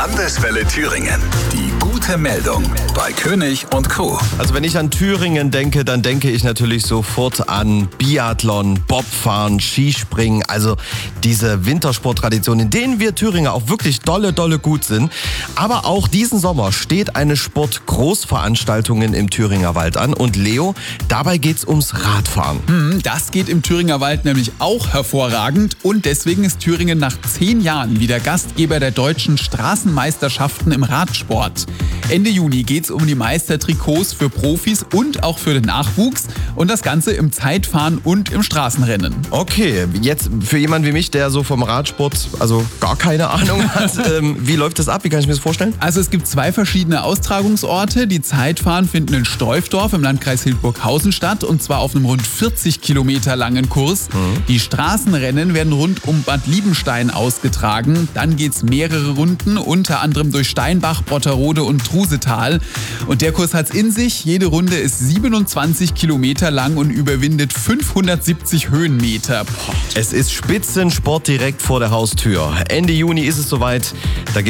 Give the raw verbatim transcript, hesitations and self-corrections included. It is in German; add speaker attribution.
Speaker 1: Landeswelle Thüringen. Die gute Meldung bei König und Co.
Speaker 2: Also wenn ich an Thüringen denke, dann denke ich natürlich sofort an Biathlon, Bobfahren, Skispringen, also diese Wintersporttradition, in denen wir Thüringer auch wirklich dolle, dolle gut sind. Aber auch diesen Sommer steht eine Sportgroßveranstaltung im Thüringer Wald an. Und Leo, dabei geht's ums Radfahren.
Speaker 3: Hm, das geht im Thüringer Wald nämlich auch hervorragend. Und deswegen ist Thüringen nach zehn Jahren wieder Gastgeber der deutschen Straßenmeisterschaften im Radsport. Ende Juni geht's um die Meistertrikots für Profis und auch für den Nachwuchs. Und das Ganze im Zeitfahren und im Straßenrennen.
Speaker 2: Okay, jetzt für jemanden wie mich, der so vom Radsport also gar keine Ahnung hat, ähm, wie läuft das ab? Wie kann ich mir das vorstellen?
Speaker 3: Also es gibt zwei verschiedene Austragungsorte. Die Zeitfahren finden in Streufdorf im Landkreis Hildburghausen statt, und zwar auf einem rund vierzig Kilometer langen Kurs. Mhm. Die Straßenrennen werden rund um Bad Liebenstein ausgetragen. Dann geht's mehrere Runden, unter anderem durch Steinbach, Brotterode und Trusetal. Und der Kurs hat's in sich. Jede Runde ist siebenundzwanzig Kilometer lang und überwindet fünfhundertsiebzig Höhenmeter. Boah.
Speaker 2: Es ist Spitzensport direkt vor der Haustür. Ende Juni ist es soweit. Da